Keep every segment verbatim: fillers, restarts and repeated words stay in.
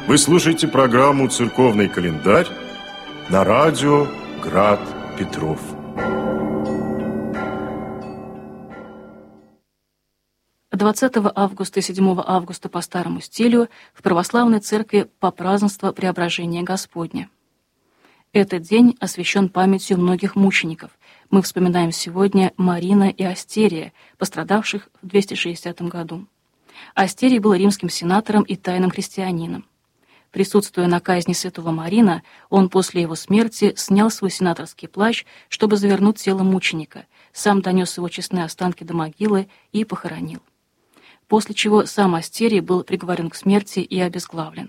Вы слушаете программу «Церковный календарь» на радио «Град Петров». двадцатого августа и седьмого августа по старому стилю в православной церкви попразднство Преображения Господня. Этот день освящен памятью многих мучеников. Мы вспоминаем сегодня Марина и Астерия, пострадавших в двести шестидесятом году. Астерий был римским сенатором и тайным христианином. Присутствуя на казни святого Марина, он после его смерти снял свой сенаторский плащ, чтобы завернуть тело мученика, сам донес его честные останки до могилы и похоронил. После чего сам Астерий был приговорен к смерти и обезглавлен.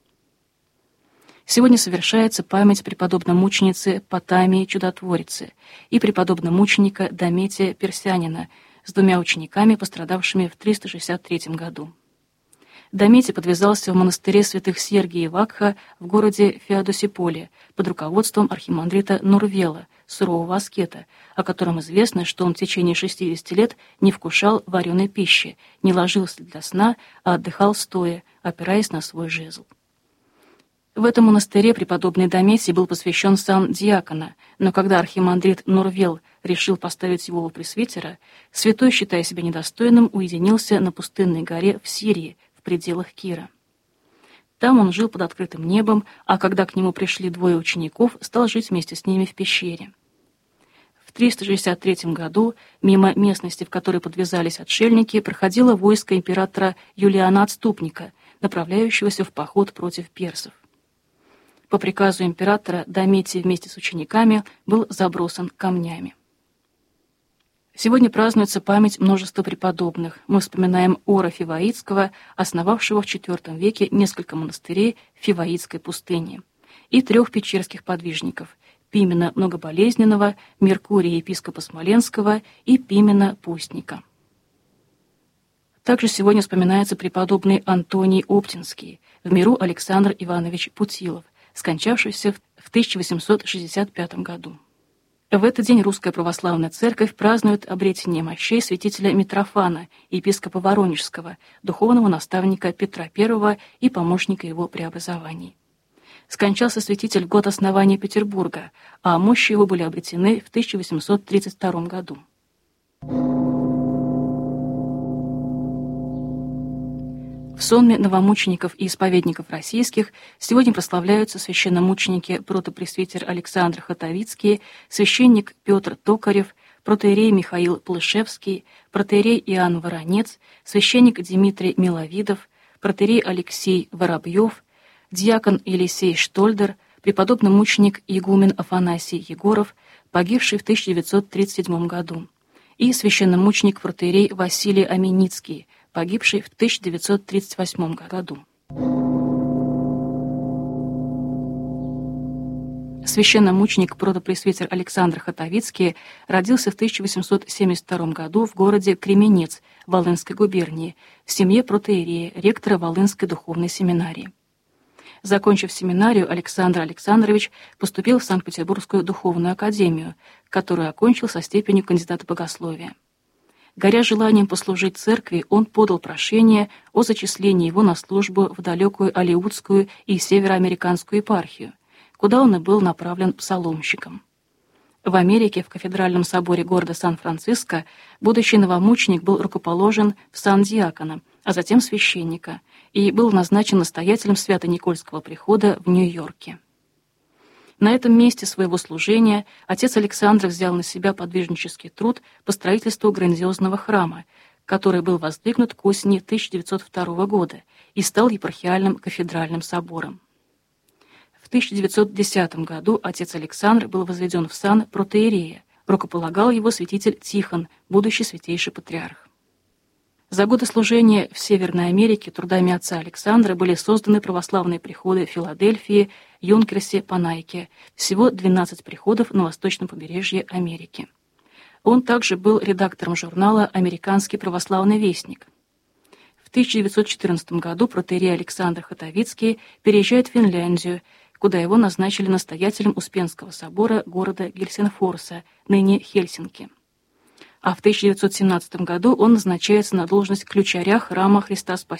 Сегодня совершается память преподобной мученицы Потамии Чудотворицы и преподобного мученика Дометия Персянина с двумя учениками, пострадавшими в триста шестьдесят третьем году. Дометий подвязался в монастыре святых Сергия и Вакха в городе Феодосиполе под руководством архимандрита Нурвела, сурового аскета, о котором известно, что он в течение шестидесяти лет не вкушал вареной пищи, не ложился для сна, а отдыхал стоя, опираясь на свой жезл. В этом монастыре преподобный Дометий был посвящен сан диакона, но когда архимандрит Нурвел решил поставить его во пресвитера, святой, считая себя недостойным, уединился на пустынной горе в Сирии, в пределах Кира. Там он жил под открытым небом, а когда к нему пришли двое учеников, стал жить вместе с ними в пещере. В триста шестьдесят третьем году мимо местности, в которой подвязались отшельники, проходило войско императора Юлиана Отступника, направляющегося в поход против персов. По приказу императора Дометий вместе с учениками был забросан камнями. Сегодня празднуется память множества преподобных. Мы вспоминаем Ора Фиваитского, основавшего в четвёртом веке несколько монастырей в Фиваитской пустыне, и трех печерских подвижников – Пимена Многоболезненного, Меркурия епископа Смоленского и Пимена Постника. Также сегодня вспоминается преподобный Антоний Оптинский, в миру Александр Иванович Путилов, скончавшийся в тысяча восемьсот шестьдесят пятом году. В этот день Русская Православная Церковь празднует обретение мощей святителя Митрофана, епископа Воронежского, духовного наставника Петра Первого и помощника его преобразований. Скончался святитель в год основания Петербурга, а мощи его были обретены в тысяча восемьсот тридцать втором году. В сонме новомучеников и исповедников российских сегодня прославляются священномученики протопресвитер Александр Хотовицкий, священник Петр Токарев, протоиерей Михаил Плышевский, протоиерей Иоанн Воронец, священник Дмитрий Миловидов, протоиерей Алексей Воробьев, диакон Елисей Штольдер, преподобный мученик игумен Афанасий Егоров, погибший в тысяча девятьсот тридцать седьмом году, и священномученик протоиерей Василий Аменицкий, погибший в тысяча девятьсот тридцать восьмом году. Священномученик протопресвитер Александр Хотовицкий родился в тысяча восемьсот семьдесят втором году в городе Кременец Волынской губернии в семье протоиерея, ректора Волынской духовной семинарии. Закончив семинарию, Александр Александрович поступил в Санкт-Петербургскую духовную академию, которую окончил со степенью кандидата богословия. Горя желанием послужить церкви, он подал прошение о зачислении его на службу в далекую Алеутскую и Североамериканскую епархию, куда он и был направлен псаломщиком. В Америке, в кафедральном соборе города Сан-Франциско, будущий новомученик был рукоположен в сан диакона, а затем священника, и был назначен настоятелем Свято-Никольского прихода в Нью-Йорке. На этом месте своего служения отец Александр взял на себя подвижнический труд по строительству грандиозного храма, который был воздвигнут к осени тысяча девятьсот второго года и стал епархиальным кафедральным собором. В тысяча девятьсот десятом году отец Александр был возведен в сан протоиерея, рукополагал его святитель Тихон, будущий святейший патриарх. За годы служения в Северной Америке трудами отца Александра были созданы православные приходы в Филадельфии, Юнкерсе, Панайке, всего двенадцать приходов на восточном побережье Америки. Он также был редактором журнала «Американский православный вестник». В тысяча девятьсот четырнадцатом году протоиерей Александр Хотовицкий переезжает в Финляндию, куда его назначили настоятелем Успенского собора города Гельсинфорса, ныне Хельсинки. А в тысяча девятьсот семнадцатом году он назначается на должность ключаря храма Христа Спасителя